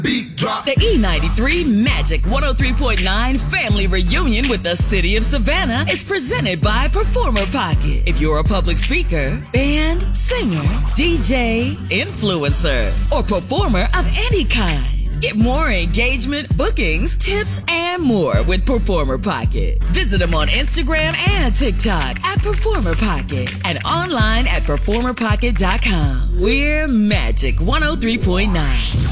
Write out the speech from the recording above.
Beat drop. The E93 Magic 103.9 Family Reunion with the City of Savannah is presented by Performer Pocket. If you're a public speaker, band, singer, DJ, influencer, or performer of any kind, get more engagement, bookings, tips, and more with Performer Pocket. Visit them on Instagram and TikTok at Performer Pocket and online at performerpocket.com. We're Magic 103.9.